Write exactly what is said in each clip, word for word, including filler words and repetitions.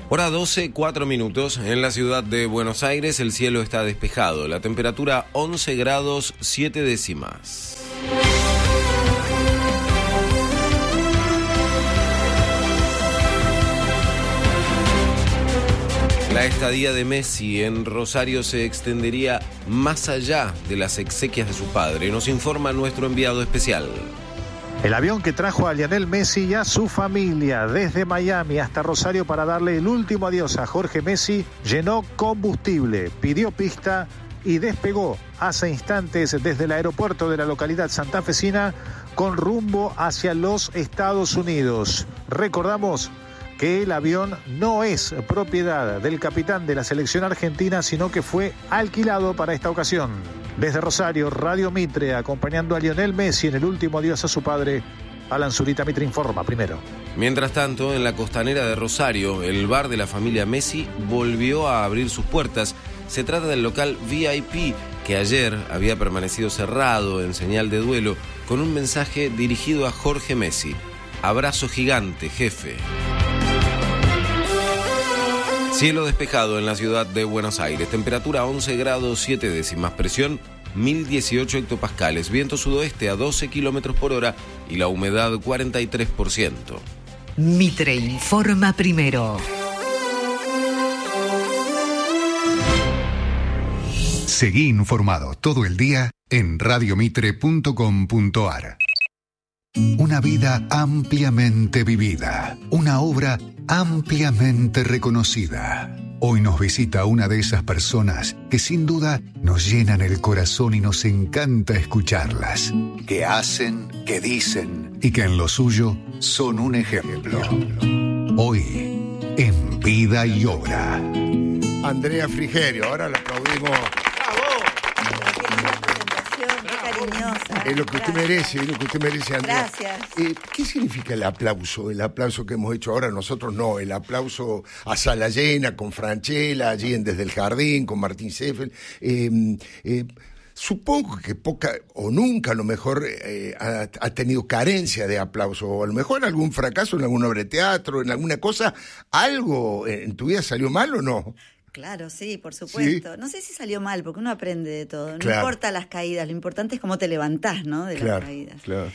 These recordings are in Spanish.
Hora doce, cuatro minutos. En la ciudad de Buenos Aires el cielo está despejado. La temperatura once grados siete décimas. La estadía de Messi en Rosario se extendería más allá de las exequias de su padre, nos informa nuestro enviado especial. El avión que trajo a Lionel Messi y a su familia desde Miami hasta Rosario para darle el último adiós a Jorge Messi llenó combustible, pidió pista y despegó hace instantes desde el aeropuerto de la localidad santafesina con rumbo hacia los Estados Unidos. Recordamos que el avión no es propiedad del capitán de la selección argentina, sino que fue alquilado para esta ocasión. Desde Rosario, Radio Mitre, acompañando a Lionel Messi en el último adiós a su padre, Alan Zurita Mitre informa primero. Mientras tanto, en la costanera de Rosario, el bar de la familia Messi volvió a abrir sus puertas. Se trata del local V I P, que ayer había permanecido cerrado en señal de duelo, con un mensaje dirigido a Jorge Messi. Abrazo gigante, jefe. Cielo despejado en la ciudad de Buenos Aires, temperatura once grados siete décimas, presión mil dieciocho hectopascales, viento sudoeste a doce kilómetros por hora y la humedad cuarenta y tres por ciento. Mitre informa primero. Seguí informado todo el día en radio mitre punto com punto a r. Una vida ampliamente vivida, una obra ampliamente reconocida. Hoy nos visita una de esas personas que sin duda nos llenan el corazón y nos encanta escucharlas, que hacen, que dicen y que en lo suyo son un ejemplo. Hoy, en Vida y Obra. Andrea Frigerio, ahora la aplaudimos. Es lo que usted merece, es lo que usted merece, Andrea. Gracias. Eh, ¿Qué significa el aplauso? El aplauso que hemos hecho ahora nosotros, no. El aplauso a sala llena, con Franchella, allí en Desde el Jardín, con Martín Seffel. Eh, eh, supongo que poca o nunca a lo mejor eh, ha, ha tenido carencia de aplauso. O a lo mejor algún fracaso en alguna obra de teatro, en alguna cosa. ¿Algo en tu vida salió mal o no? Claro, sí, por supuesto. ¿Sí? No sé si salió mal, porque uno aprende de todo. No claro. importa las caídas, lo importante es cómo te levantás, ¿no? De claro, las caídas. Claro.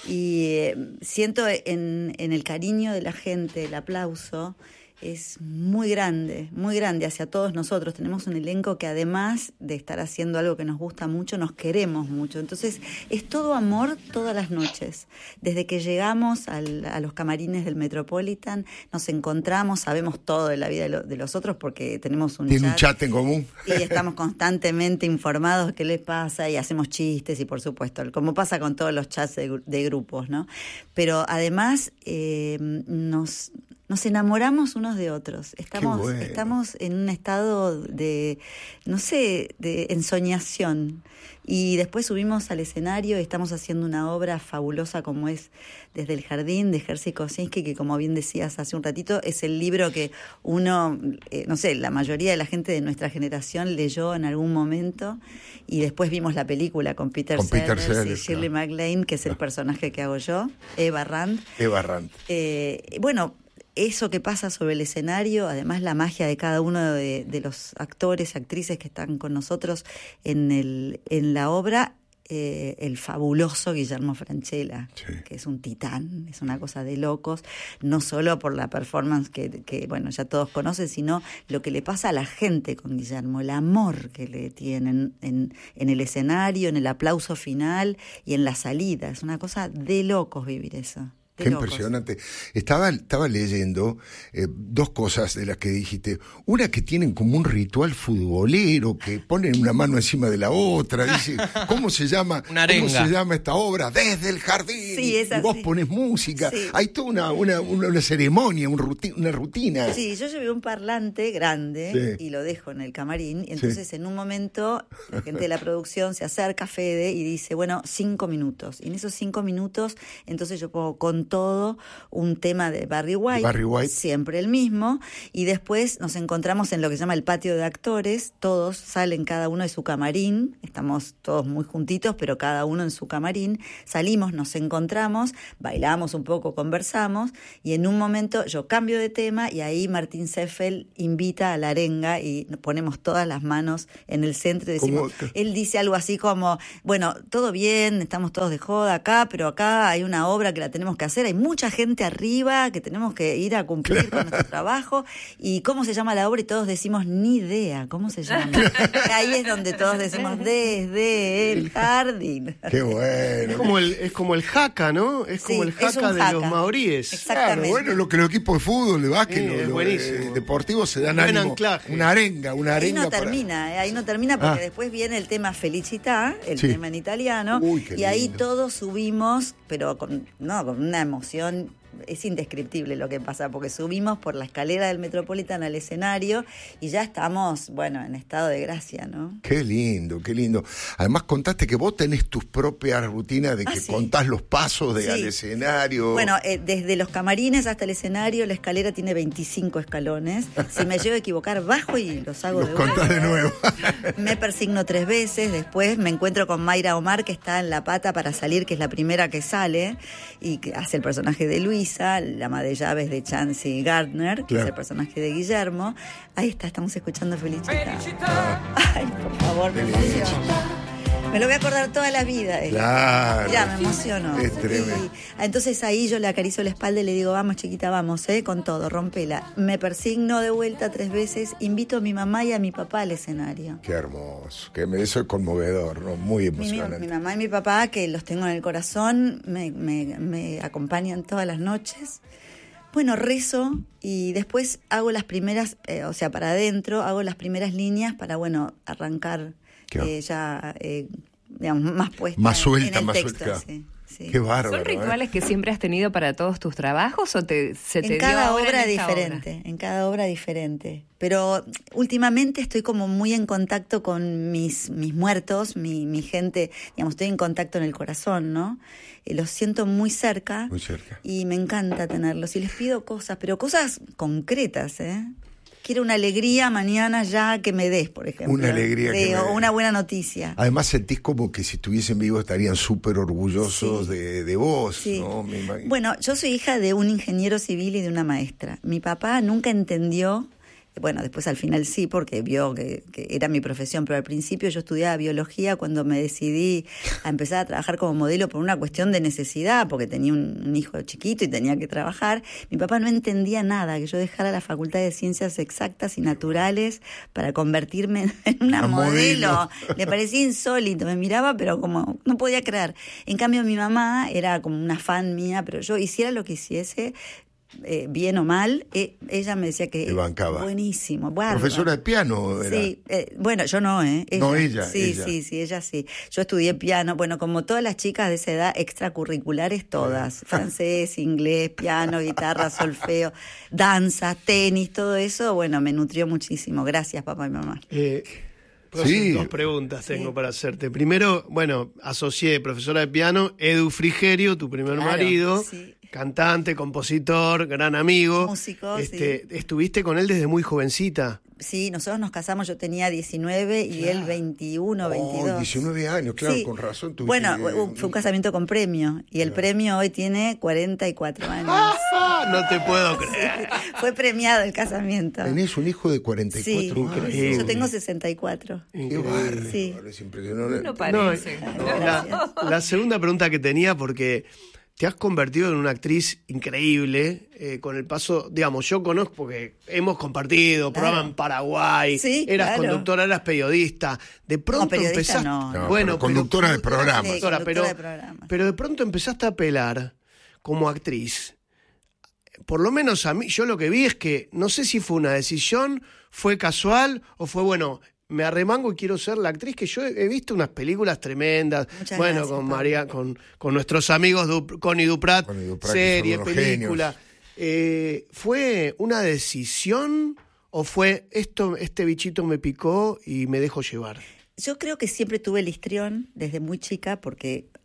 Y eh, siento en, en el cariño de la gente, el aplauso es muy grande, muy grande hacia todos nosotros. Tenemos un elenco que además de estar haciendo algo que nos gusta mucho, nos queremos mucho. Entonces es todo amor todas las noches. Desde que llegamos al, a los camarines del Metropolitan, nos encontramos, sabemos todo de la vida de, lo, de los otros porque tenemos un ¿Tiene chat. un chat en común? Y estamos constantemente informados de qué les pasa y hacemos chistes y por supuesto, como pasa con todos los chats de, de grupos, ¿no? Pero además eh, nos... Nos enamoramos unos de otros. Estamos, bueno. estamos en un estado de, no sé, de ensoñación. Y después subimos al escenario y estamos haciendo una obra fabulosa como es Desde el Jardín, de Jerzy Kosinski, que como bien decías hace un ratito, es el libro que uno, eh, no sé, la mayoría de la gente de nuestra generación leyó en algún momento. Y después vimos la película con Peter, con Peter Sellers, Sellers, y Shirley claro. MacLaine, que es el personaje que hago yo, Eva Rand. Eva Rand. Eh, bueno... Eso que pasa sobre el escenario, además la magia de cada uno de, de los actores y actrices que están con nosotros en, el, en la obra, eh, el fabuloso Guillermo Franchella, sí. que es un titán, es una cosa de locos, no solo por la performance que, que bueno ya todos conocen, sino lo que le pasa a la gente con Guillermo, el amor que le tienen en, en el escenario, en el aplauso final y en la salida. Es una cosa de locos vivir eso. Qué impresionante. Estaba, estaba leyendo eh, dos cosas de las que dijiste. Una, que tienen como un ritual futbolero, que ponen una mano encima de la otra. Dice, ¿cómo se llama? Una arenga. ¿Cómo se llama esta obra? Desde el Jardín. Sí, es y vos así. pones música. Sí. Hay toda una, una, una, una ceremonia, un ruti- una rutina. Sí, yo llevé un parlante grande Sí. y lo dejo en el camarín. Y entonces sí. En un momento la gente de la producción se acerca a Fede y dice, bueno, cinco minutos. Y en esos cinco minutos, entonces yo puedo contar todo un tema de Barry White, Barry White, siempre el mismo, y después nos encontramos en lo que se llama el patio de actores, todos salen cada uno de su camarín, estamos todos muy juntitos, pero cada uno en su camarín, salimos, nos encontramos, bailamos un poco, conversamos, y en un momento yo cambio de tema, y ahí Martín Seffel invita a la arenga, y ponemos todas las manos en el centro, y decimos, ¿Cómo? Él dice algo así como, bueno, todo bien, estamos todos de joda acá, pero acá hay una obra que la tenemos que hacer, hay mucha gente arriba que tenemos que ir a cumplir con nuestro trabajo, y ¿cómo se llama la obra? Y todos decimos, ni idea, ¿cómo se llama? Ahí es donde todos decimos, desde el jardín. Qué bueno. Es como el, es como el jaca, ¿no? Es como Sí, el jaca es un de jaca. los maoríes. Exactamente. Claro, bueno, lo que los equipos de fútbol, de básquet, Sí, lo- es lo- buenísimo. eh, deportivos se dan Buen ánimo. anclaje. Una arenga, una Ahí arenga. no para- termina, eh, ahí no termina porque Ah. después viene el tema Felicità, el Sí. tema en italiano, Uy, qué y ahí lindo. todos subimos, pero con, no, con una emoción, es indescriptible lo que pasa, porque subimos por la escalera del Metropolitan al escenario y ya estamos, bueno, en estado de gracia, ¿no? Qué lindo, qué lindo. Además contaste que vos tenés tus propias rutinas de Ah, que sí. contás los pasos de Sí. al escenario. Bueno, eh, desde los camarines hasta el escenario, la escalera tiene veinticinco escalones. Si me llego a equivocar, bajo y los hago los de contás vuelta. de nuevo. Me persigno tres veces, después me encuentro con Mayra Omar, que está en la pata para salir, que es la primera que sale, y que hace el personaje de Luisa, la ama de llaves de Chansey Gardner, que Claro. es el personaje de Guillermo. Ahí está, estamos escuchando Felicità. Ay, por favor, me Felicità. emociono. Me lo voy a acordar toda la vida. eh. Claro. Mirá, me emociono. Es tremendo. Y, entonces ahí yo le acaricio la espalda y le digo, vamos chiquita, vamos, eh, con todo, rompela. Me persigno de vuelta tres veces, invito a mi mamá y a mi papá al escenario. Qué hermoso. Que me, eso es conmovedor, ¿no? Muy Mi, mi- emocionante. mi mamá y mi papá, que los tengo en el corazón, me, me- me acompañan todas las noches. Bueno, rezo y después hago las primeras, eh, o sea, para adentro, hago las primeras líneas para, bueno, arrancar Qué eh, ya, eh, digamos, más puesta Más en- suelta, en el más texto, suelta. sí, sí. Qué bárbaro. ¿Son ¿eh? rituales que siempre has tenido para todos tus trabajos o te, se te En dio cada ahora obra en esta diferente, obra? en cada obra diferente. Pero últimamente estoy como muy en contacto con mis, mis muertos, mi, mi gente, digamos, estoy en contacto en el corazón, ¿no? Eh, los siento muy cerca. Muy cerca. Y me encanta tenerlos. Y les pido cosas, pero cosas concretas, ¿eh? Quiero una alegría mañana ya que me des, por ejemplo. Una alegría De- que me o des. una buena noticia. Además sentís como que si estuviesen vivos estarían súper orgullosos Sí. de, de vos, Sí. ¿no? Me imagino. Bueno, yo soy hija de un ingeniero civil y de una maestra. Mi papá nunca entendió, bueno, después al final sí, porque vio que, que era mi profesión, pero al principio yo estudiaba biología cuando me decidí a empezar a trabajar como modelo por una cuestión de necesidad, porque tenía un, un hijo chiquito y tenía que trabajar. Mi papá no entendía nada, que yo dejara la Facultad de Ciencias Exactas y Naturales para convertirme en una Una modelo. modelo. Le parecía insólito, me miraba, pero como no podía creer. En cambio, mi mamá era como una fan mía, pero yo hiciera lo que hiciese, eh, bien o mal, eh, ella me decía que Te bancaba. buenísimo, bárbaro. Profesora de piano era. Sí, eh, bueno, yo no, ¿eh? No, ella, Sí, ella. sí, sí, ella sí. Yo estudié piano, bueno, como todas las chicas de esa edad, extracurriculares todas. Francés, inglés, piano, guitarra, solfeo, danza, tenis, todo eso, bueno, me nutrió muchísimo. Gracias, papá y mamá. Eh, dos, Sí. dos preguntas tengo para hacerte. Primero, bueno, asocié profesora de piano, Edu Frigerio, tu primer Claro, marido, sí. cantante, compositor, gran amigo. Músico, este, Estuviste con él desde muy jovencita. Sí, nosotros nos casamos, yo tenía diecinueve y él veintiuno, veintidós. Oh, diecinueve años, claro, Sí. con razón. tuviste Bueno, que- fue un casamiento con premio y el premio hoy tiene cuarenta y cuatro años. Ah, no te puedo creer. Fue premiado el casamiento. Tenés un hijo de cuarenta y Sí, cuatro años. sí, yo tengo sesenta y cuatro. Qué bárbaro, Sí. es impresionante. No No, parece. la, la segunda pregunta que tenía, porque te has convertido en una actriz increíble eh, con el paso, digamos, yo conozco, porque hemos compartido Claro. programa en Paraguay, Sí, eras claro. conductora, eras periodista, de pronto No, periodista empezaste, no. No, bueno, pero conductora de programas. Sí, conductora, conductora pero, de programas. pero de pronto empezaste a apelar como actriz. Por lo menos a mí, yo lo que vi es que no sé si fue una decisión, fue casual o fue, bueno, me arremango y quiero ser la actriz, que yo he he visto unas películas tremendas, Muchas bueno, gracias, con Pablo. María, con, con nuestros amigos Dup- Connie Duprat, Connie Duprat, que serie, son unos película. Eh, ¿Fue una decisión o fue esto, este bichito me picó y me dejo llevar? Yo creo que siempre tuve el histrión desde muy chica porque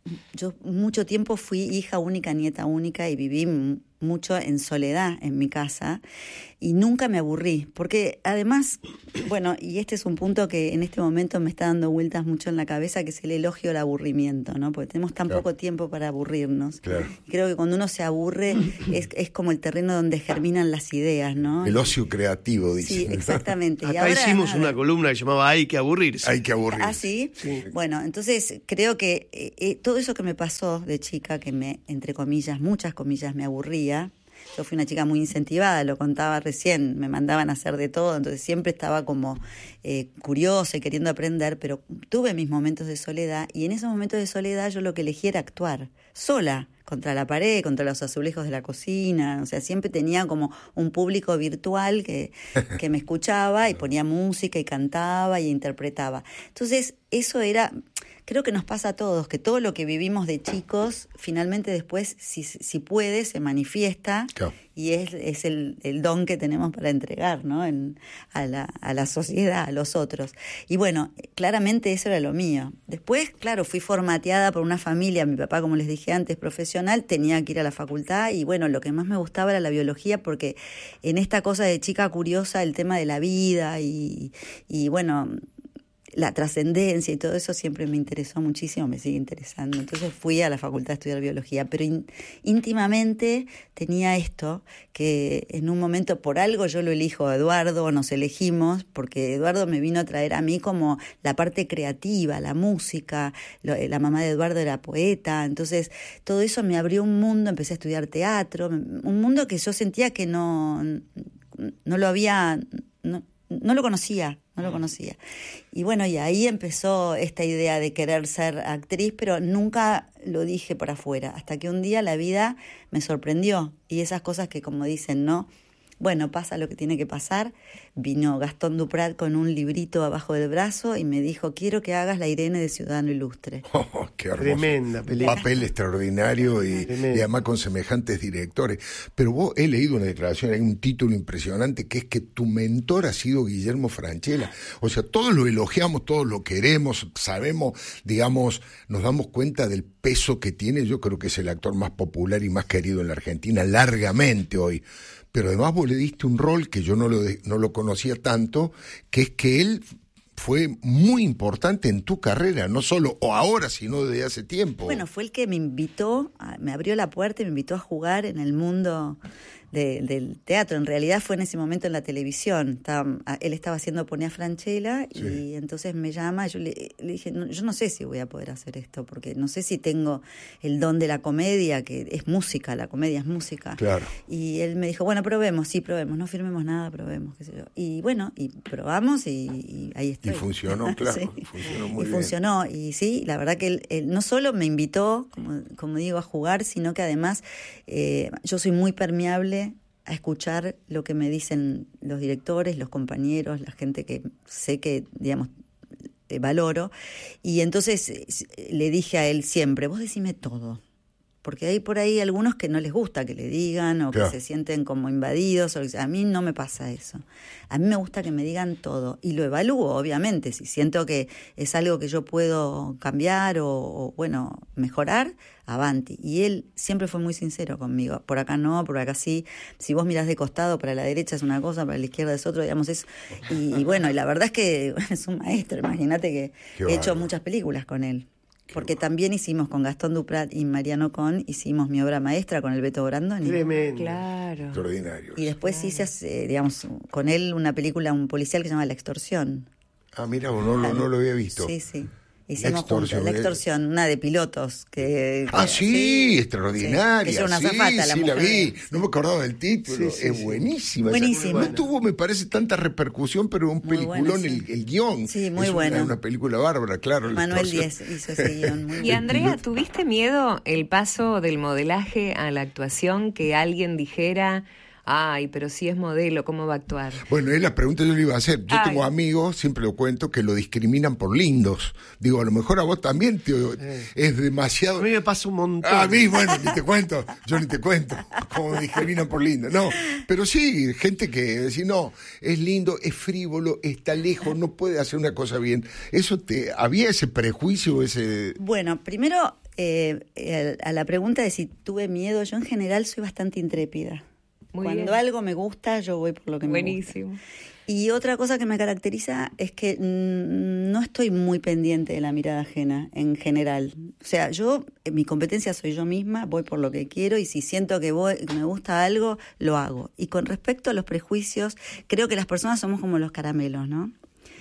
yo mucho tiempo fui hija única, nieta única y viví m- mucho en soledad en mi casa y nunca me aburrí, porque además, bueno, y este es un punto que en este momento me está dando vueltas mucho en la cabeza, que es el elogio al aburrimiento, ¿no? Porque tenemos tan Claro. poco tiempo para aburrirnos. Claro. Y creo que cuando uno se aburre es, es como el terreno donde germinan las ideas, ¿no? El ocio creativo, dice. Sí, exactamente. Y Acá ahora, hicimos nada. una columna que llamaba Hay que aburrirse. Hay que aburrir. ¿Ah, sí? Sí. Bueno, entonces creo que eh, eh, todo eso que me pasó de chica, que me, entre comillas, muchas comillas, me aburría. Yo fui una chica muy incentivada, lo contaba recién, me mandaban a hacer de todo, entonces siempre estaba como eh, curiosa y queriendo aprender, pero tuve mis momentos de soledad y en esos momentos de soledad yo lo que elegí era actuar, sola, contra la pared, contra los azulejos de la cocina, o sea, siempre tenía como un público virtual que, que me escuchaba y ponía música y cantaba y interpretaba. Entonces, eso era, creo que nos pasa a todos, que todo lo que vivimos de chicos, finalmente después, si, si puede, se manifiesta. Claro. Y es, es el, el don que tenemos para entregar, ¿no? En, a, la, a la sociedad, a los otros. Y bueno, claramente eso era lo mío. Después, claro, fui formateada por una familia, mi papá, como les dije antes, profesional, tenía que ir a la facultad y bueno, lo que más me gustaba era la biología porque en esta cosa de chica curiosa, el tema de la vida y, y bueno, la trascendencia y todo eso siempre me interesó muchísimo, me sigue interesando. Entonces fui a la facultad a estudiar biología, pero in, íntimamente tenía esto, que en un momento por algo yo lo elijo a Eduardo, nos elegimos, porque Eduardo me vino a traer a mí como la parte creativa, la música, lo, la mamá de Eduardo era poeta, entonces todo eso me abrió un mundo, empecé a estudiar teatro, un mundo que yo sentía que no, no lo había... No, no lo conocía, no lo conocía. Y bueno, y ahí empezó esta idea de querer ser actriz, pero nunca lo dije por afuera, hasta que un día la vida me sorprendió. Y esas cosas que, como dicen, ¿no? Bueno, pasa lo que tiene que pasar. Vino Gastón Duprat con un librito abajo del brazo y me dijo, quiero que hagas la Irene de Ciudadano Ilustre. Oh, qué hermoso. Tremenda película. Papel extraordinario y, Tremenda. y además con semejantes directores. Pero vos, he leído una declaración, hay un título impresionante, que es que tu mentor ha sido Guillermo Francella. O sea, todos lo elogiamos, todos lo queremos, sabemos, digamos, nos damos cuenta del peso que tiene. Yo creo que es el actor más popular y más querido en la Argentina, largamente hoy. Pero además vos le diste un rol que yo no lo, de, no lo conocía tanto, que es que él fue muy importante en tu carrera, no solo o ahora, sino desde hace tiempo. Bueno, fue el que me invitó, a, me abrió la puerta y me invitó a jugar en el mundo de, del teatro. En realidad fue en ese momento en la televisión. Estaba, él estaba haciendo Ponía Francella y Sí. entonces me llama. Yo le, le dije, no, yo no sé si voy a poder hacer esto, porque no sé si tengo el don de la comedia, que es música, la comedia es música. Claro. Y él me dijo, bueno, probemos, sí, probemos, no firmemos nada, probemos, qué sé yo. Y bueno, y probamos y, y ahí estoy. Y funcionó, claro, Sí. funcionó muy y bien. funcionó, y sí, la verdad que él, él no solo me invitó, como, como digo, a jugar, sino que además eh, yo soy muy permeable a escuchar lo que me dicen los directores, los compañeros, la gente que sé que, digamos, eh, valoro. Y entonces eh, le dije a él siempre, vos decime todo. Porque hay por ahí algunos que no les gusta que le digan o Claro. que se sienten como invadidos. O, a mí no me pasa eso. A mí me gusta que me digan todo. Y lo evalúo, obviamente. Si siento que es algo que yo puedo cambiar o, o bueno, mejorar, avanti. Y él siempre fue muy sincero conmigo. Por acá no, por acá sí. Si vos mirás de costado, para la derecha es una cosa, para la izquierda es otra, digamos. es Y, y bueno, y la verdad es que bueno, es un maestro. Imagínate que Qué he hecho bárbaro. muchas películas con él. Porque también hicimos con Gastón Duprat y Mariano Con, hicimos mi obra maestra con el Beto Brandoni. Tremendo. Claro. Extraordinario. Y después hice, eh, digamos, con él una película, un policial que se llama La Extorsión. Ah, mira, no, no, no lo había visto. Sí, sí. Hicimos La Extorsión, juntos, La eh. Extorsión, una de pilotos. que, Ah, que- sí, extraordinaria. sí, que era una sí, azafata, la sí, la mujer. vi. No me acordaba del título. Sí, sí, es sí. buenísima. Buenísima. No tuvo, me parece, tanta repercusión, pero un Muy peliculón, buena, sí. el, el guión. Sí, muy es buena. Una, una película bárbara, claro. La Manuel Extorsión. Díez hizo ese guión. Muy Y bueno. Andrea, ¿tuviste miedo el paso del modelaje a la actuación, que alguien dijera, ay, pero si es modelo, ¿cómo va a actuar? Bueno, es la pregunta que yo le iba a hacer. Yo Ay. tengo amigos, siempre lo cuento, que lo discriminan por lindos. Digo, a lo mejor a vos también te, es demasiado... A mí me pasa un montón. A mí, bueno, ni te cuento, yo ni te cuento, como me discriminan por lindo. No, pero sí, gente que decir, no, es lindo, es frívolo, está lejos, no puede hacer una cosa bien. Eso te, ¿había ese prejuicio, ese...? Bueno, primero, Eh, eh, a la pregunta de si tuve miedo, yo en general soy bastante intrépida. Muy Cuando bien. algo me gusta, yo voy por lo que Buenísimo. me gusta. Y otra cosa que me caracteriza es que mm, no estoy muy pendiente de la mirada ajena en general. O sea, yo, eh, mi competencia soy yo misma, voy por lo que quiero y si siento que, voy, que me gusta algo, lo hago. Y con respecto a los prejuicios, creo que las personas somos como los caramelos, ¿no?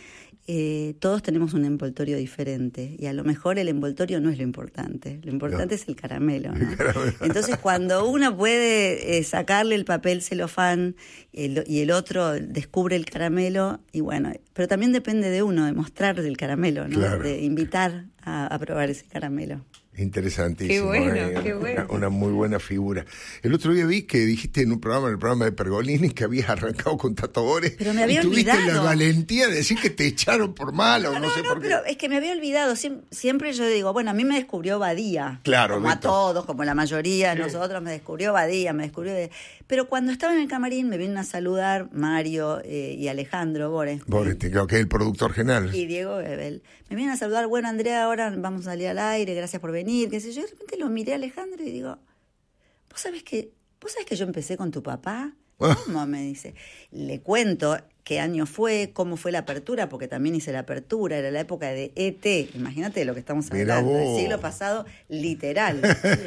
Eh, todos tenemos un envoltorio diferente y a lo mejor el envoltorio no es lo importante, lo importante no. es el caramelo, ¿no? El caramelo. Entonces cuando uno puede eh, sacarle el papel celofán el, y el otro descubre el caramelo, y bueno, pero también depende de uno, de mostrarle el caramelo, ¿no? Claro. De invitar a, a probar ese caramelo. Interesantísimo. Qué bueno, eh, qué bueno. Una, una muy buena figura. El otro día vi que dijiste en un programa, en el programa de Pergolini, que habías arrancado con Tato Bores. Pero me había y tuviste olvidado. la valentía de decir que te echaron por mala no, o no, no sé no, por qué. Pero es que me había olvidado. Siem- siempre yo digo, bueno, a mí me descubrió Badía. Claro. Como Beto. a todos, como la mayoría de Sí. nosotros, me descubrió Badía, me descubrió... De... Pero cuando estaba en el camarín me vienen a saludar Mario eh, y Alejandro Bores. Bores, creo que es el productor general. Y Diego Bebel. Me vienen a saludar, bueno, Andrea, ahora vamos a salir al aire, gracias por venir, qué sé yo. De repente lo miré a Alejandro y digo, ¿vos sabés que, vos sabés que yo empecé con tu papá? ¿Cómo? Me dice. Le cuento qué año fue, cómo fue la apertura, porque también hice la apertura, era la época de E T, imagínate de lo que estamos Mirá hablando, vos. del siglo pasado, literal.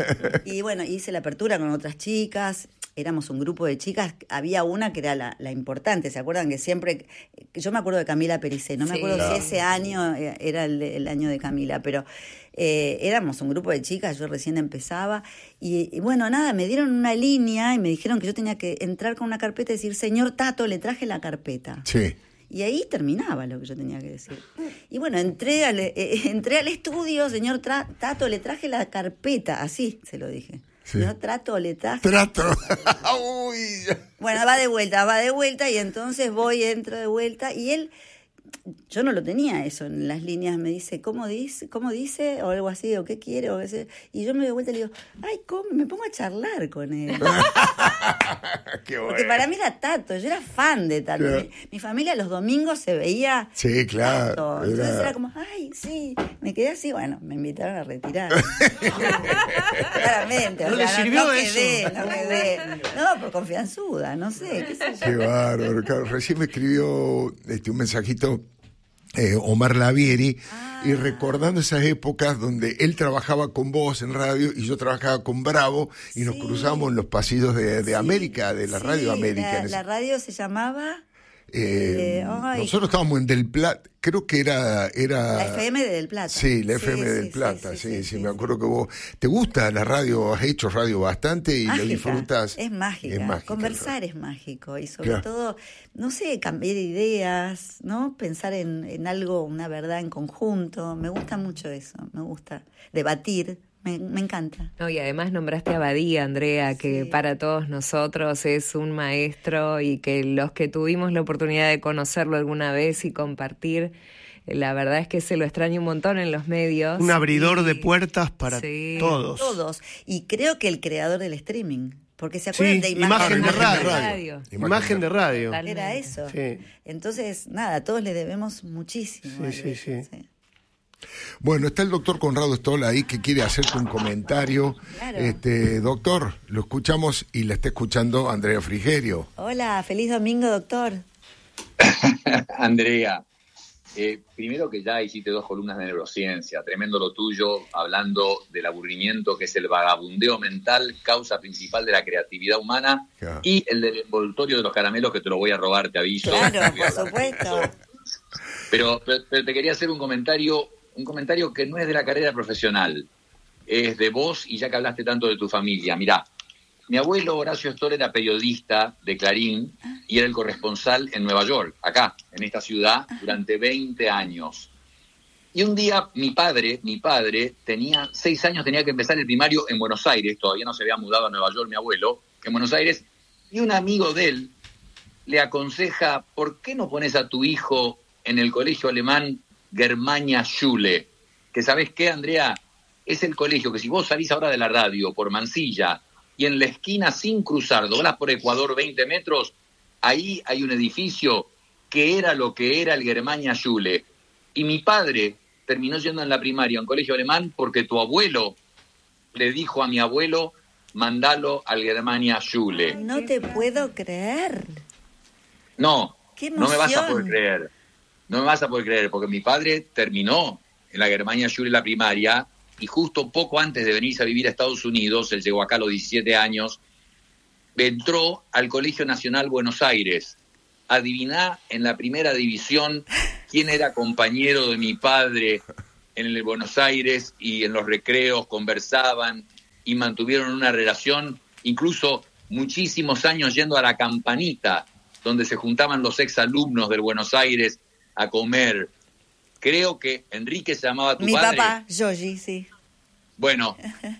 Y bueno, hice la apertura con otras chicas, éramos un grupo de chicas, había una que era la, la importante, ¿se acuerdan? Que siempre, yo me acuerdo de Camila Pericé, no me Sí. acuerdo Claro. si ese año era el, de- el año de Camila, pero eh, éramos un grupo de chicas, yo recién empezaba, y, y bueno, nada, me dieron una línea y me dijeron que yo tenía que entrar con una carpeta y decir, señor Tato, le traje la carpeta. Sí. Y ahí terminaba lo que yo tenía que decir. Y bueno, entré al, eh, entré al estudio, señor Tra- Tato, le traje la carpeta, así se lo dije. Sí. Señor Trato, le traje... Trato. Uy. Bueno, va de vuelta, va de vuelta y entonces voy, entro de vuelta y él, yo no lo tenía eso en las líneas, me dice, ¿cómo dice? ¿Cómo dice? O algo así, o qué quiere, o qué sé. Y yo me doy vuelta y le digo, ay, ¿cómo? Me pongo a charlar con él. Qué bueno. Porque para mí era Tato, yo era fan de Tato. Claro. Mi, mi familia los domingos se veía Sí, claro. Tato. Entonces Era- era como, ay, sí, me quedé así, bueno, me invitaron a retirar. Claramente, o ¿No le sea, sirvió no eso? quedé, no quedé. No, por confianzuda, no sé, qué sé yo. Qué bárbaro. Claro, recién me escribió este, un mensajito eh, Omar Lavieri Ah. y recordando esas épocas donde él trabajaba con vos en radio y yo trabajaba con Bravo y nos Sí. cruzamos en los pasillos de, de Sí, América, de la sí, radio América. La, en ese- la radio se llamaba Eh, eh, ay. nosotros estábamos en Del Plata, creo que era... era la F M de Del Plata. Sí, la F M Sí, del sí, Plata, sí sí, sí, sí, me sí. acuerdo que vos... ¿Te gusta la radio? Has hecho radio bastante y Mágica, lo disfrutas. Es mágica. Es mágica, Conversar es mágico y sobre Claro. todo, no sé, cambiar ideas, ¿no? Pensar en, en algo, una verdad en conjunto. Me gusta mucho eso, me gusta debatir, me, me encanta. No, y además nombraste a Badía, Andrea, que Sí. para todos nosotros es un maestro y que los que tuvimos la oportunidad de conocerlo alguna vez y compartir, eh, la verdad es que se lo extraña un montón en los medios. Un abridor Y- de puertas para Sí. todos. Todos. Y creo que el creador del streaming. Porque se acuerdan Sí, de imagen imagen, de radio. radio. Imagen de radio. Total. Era eso. Sí. Entonces, nada, todos le debemos muchísimo. Sí, a sí, él. sí. Bueno, está el doctor Conrado Stoll ahí que quiere hacerte un comentario. Claro. Este, doctor, lo escuchamos y la está escuchando Andrea Frigerio. Hola, feliz domingo, doctor. Andrea, eh, primero que ya hiciste dos columnas de neurociencia, tremendo lo tuyo, hablando del aburrimiento que es el vagabundeo mental, causa principal de la creatividad humana, Claro. y el del envoltorio de los caramelos, que te lo voy a robar, te aviso. Claro, Voy a por hablar de supuesto. eso. Pero, pero, pero te quería hacer un comentario, un comentario que no es de la carrera profesional, es de vos, y ya que hablaste tanto de tu familia. Mirá, mi abuelo Horacio Stoll era periodista de Clarín y era el corresponsal en Nueva York, acá, en esta ciudad, durante veinte años. Y un día mi padre, mi padre tenía seis años, tenía que empezar el primario en Buenos Aires, todavía no se había mudado a Nueva York mi abuelo, en Buenos Aires, y un amigo de él le aconseja, ¿por qué no pones a tu hijo en el colegio alemán Germania Schule? Que ¿sabés qué, Andrea? Es el colegio que si vos salís ahora de la radio por Mansilla y en la esquina sin cruzar, doblás por Ecuador veinte metros, ahí hay un edificio que era lo que era el Germania Schule. Y mi padre terminó yendo en la primaria a un colegio alemán porque tu abuelo le dijo a mi abuelo, mandalo al Germania Schule. No te puedo creer. No, Qué no me vas a poder emoción. creer. No me vas a poder creer, porque mi padre terminó en la Germania Schule la primaria y justo poco antes de venirse a vivir a Estados Unidos, él llegó acá a los diecisiete años, entró al Colegio Nacional Buenos Aires. Adiviná en la primera división quién era compañero de mi padre en el Buenos Aires, y en los recreos conversaban y mantuvieron una relación, incluso muchísimos años yendo a la Campanita, donde se juntaban los exalumnos del Buenos Aires a comer. Creo que Enrique se llamaba tu Mi padre. papá, Yogi, sí. Bueno,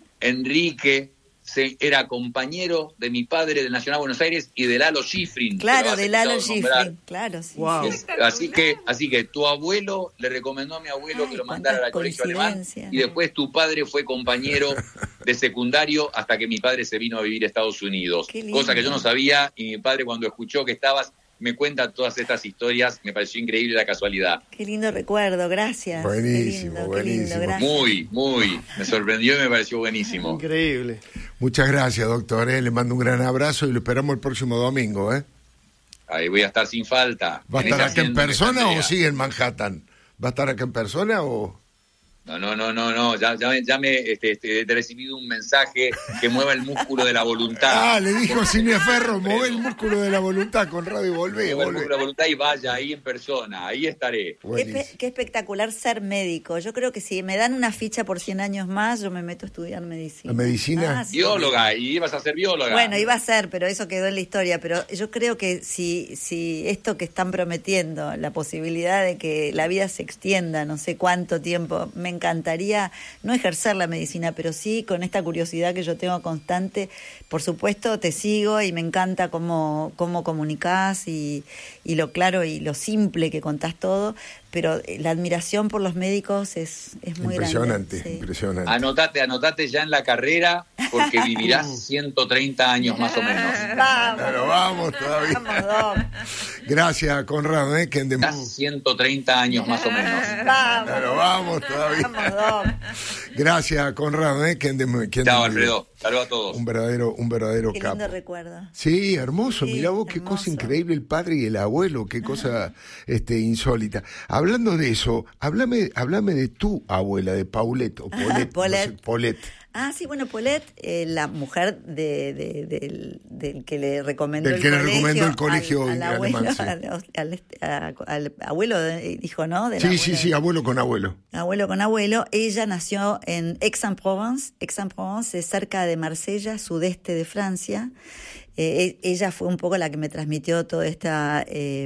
Enrique se, era compañero de mi padre del Nacional Buenos Aires y de Lalo Schifrin. Claro, de Lalo Schifrin, claro, sí. Wow. sí. Así que, así que tu abuelo le recomendó a mi abuelo Ay, que lo mandara al cuántas colegio alemán, coincidencias. y después tu padre fue compañero de secundario hasta que mi padre se vino a vivir a Estados Unidos. Qué lindo. Cosa que yo no sabía, y mi padre, cuando escuchó que estabas, me cuenta todas estas historias. Me pareció increíble la casualidad. Qué lindo recuerdo, gracias. Buenísimo, qué lindo, buenísimo. Qué lindo, gracias. Muy, muy. Me sorprendió y me pareció buenísimo. Increíble. Muchas gracias, doctor. ¿eh? Le mando un gran abrazo y lo esperamos el próximo domingo. ¿eh? Ahí voy a estar sin falta. ¿Va a estar esa acá en hacienda que persona Andrea. o sigue en Manhattan? ¿Va a estar acá en persona o...? No, no, no, no, no. Ya, ya me, ya me este, este, he recibido un mensaje que mueva el músculo de la voluntad. Ah, le dijo Silvia Ferro, mueve el músculo de la voluntad con radio y volvé, Mueva el volvé. músculo de la voluntad y vaya ahí en persona. Ahí estaré. Qué, Buenísimo. espe- qué espectacular ser médico. Yo creo que si me dan una ficha por cien años más, yo me meto a estudiar medicina. ¿La medicina? Ah, sí. Bióloga, y ibas a ser bióloga. Bueno, iba a ser, pero eso quedó en la historia. Pero yo creo que si, si esto que están prometiendo, la posibilidad de que la vida se extienda, no sé cuánto tiempo, me encantaría no ejercer la medicina, pero sí con esta curiosidad que yo tengo constante. Por supuesto, te sigo y me encanta cómo, cómo comunicás y, y lo claro y lo simple que contás todo, pero la admiración por los médicos es, es muy Impresionante, grande. Sí. impresionante. Anotate, anotate ya en la carrera, porque vivirás ciento treinta años más o menos. Vamos, Pero vamos todavía. vamos, Doc. Gracias, Conrado. ¿eh? Que andemos. Vivirás ciento treinta años más o menos. Vamos, Pero vamos todavía. vamos, Doc. Gracias, Conrado. ¿eh? Que andemos, que Chao, andemos Alfredo. Saludos a todos. Un verdadero, un verdadero Qué capo. lindo recuerdo. Sí, hermoso. Sí, Mirá vos qué hermoso. cosa increíble el padre y el abuelo, qué cosa este, insólita. Hablando de eso, háblame, háblame de tu abuela, de Paulette, o Paulette. Paulette. no sé, Paulette. Ah, sí, bueno, Paulette, eh, la mujer de, de- del, del que le recomendó Del el que le colegio. recomendó el colegio al, al abuelo, alemán, sí. al, al- a- al abuelo, de- dijo, ¿no? Del Sí, abuelo sí, de- sí, abuelo con abuelo. Abuelo con abuelo. Ella nació en Aix-en-Provence. Aix-en-Provence es cerca de Marsella, sudeste de Francia. Eh, e- ella fue un poco la que me transmitió toda esta... eh,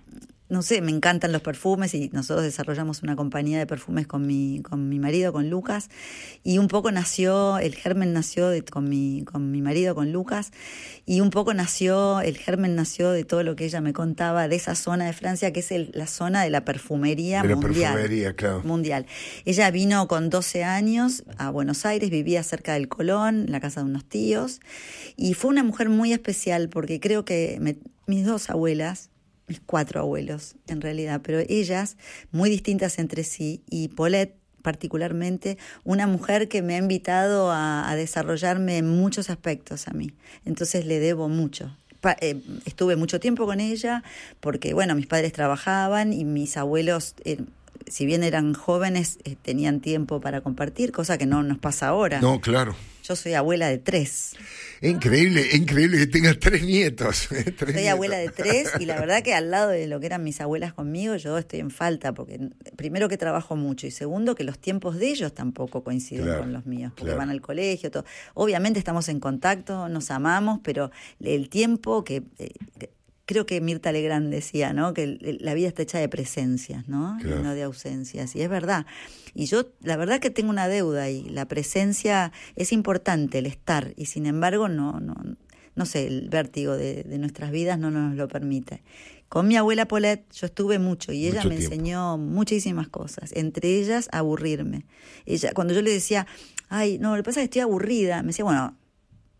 no sé, me encantan los perfumes y nosotros desarrollamos una compañía de perfumes con mi, con mi marido, con Lucas, y un poco nació, el germen nació de, con, mi, con mi marido, con Lucas, y un poco nació, el germen nació de todo lo que ella me contaba de esa zona de Francia, que es el- la zona de la perfumería De la mundial. perfumería, claro. Mundial. Ella vino con doce años a Buenos Aires, vivía cerca del Colón, en la casa de unos tíos, y fue una mujer muy especial porque creo que me- mis dos abuelas, mis cuatro abuelos en realidad, pero ellas muy distintas entre sí, y Paulette particularmente, una mujer que me ha invitado a, a desarrollarme en muchos aspectos a mí. Entonces le debo mucho. Pa- eh, estuve mucho tiempo con ella porque, bueno, mis padres trabajaban y mis abuelos, eh, si bien eran jóvenes, eh, tenían tiempo para compartir, cosa que no nos pasa ahora. No, claro. Yo soy abuela de tres. Es increíble, es increíble que tengas tres nietos. ¿eh? Tres Soy nietos. abuela de tres y la verdad que al lado de lo que eran mis abuelas conmigo, yo estoy en falta porque primero que trabajo mucho y segundo que los tiempos de ellos tampoco coinciden Claro, con los míos, porque claro. van al colegio, todo. Obviamente estamos en contacto, nos amamos, pero el tiempo que... eh, que- creo que Mirta Legrand decía, ¿no? Que el- el- la vida está hecha de presencias, ¿no? Claro. Y no de ausencias. Y es verdad. Y yo, la verdad que tengo una deuda ahí. La presencia es importante, el estar. Y sin embargo, no, no, no sé, el vértigo de, de nuestras vidas no nos lo permite. Con mi abuela Paulette yo estuve mucho y ella Mucho me tiempo. enseñó muchísimas cosas, entre ellas aburrirme. Ella, cuando yo le decía, ay, no, lo que pasa es que estoy aburrida, me decía, bueno,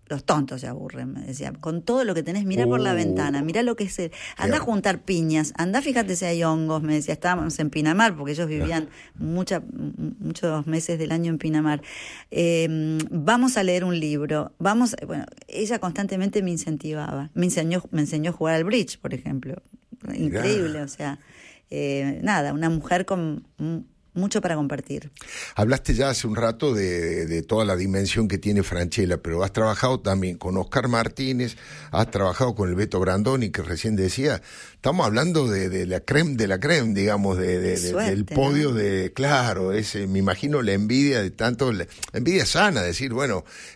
los tontos se aburren, me decía. Con todo lo que tenés, mirá uh, por la ventana, mirá lo que es el... Andá a juntar piñas, andá, fíjate si hay hongos, me decía. Estábamos en Pinamar, porque ellos vivían mucha, muchos meses del año en Pinamar. Eh, vamos a leer un libro, vamos... Bueno, ella constantemente me incentivaba. Me enseñó, me enseñó a jugar al bridge, por ejemplo. Increíble, mirá. O sea, eh, nada, una mujer con... mucho para compartir. Hablaste ya hace un rato de, de toda la dimensión que tiene Francella, pero has trabajado también con Oscar Martínez, has trabajado con el Beto Brandoni, que recién decía, estamos hablando de, de la creme de la creme, digamos, de, de, de, suerte, del podio, ¿no? De, claro, ese, me imagino la envidia de tanto, la envidia sana, decir, bueno,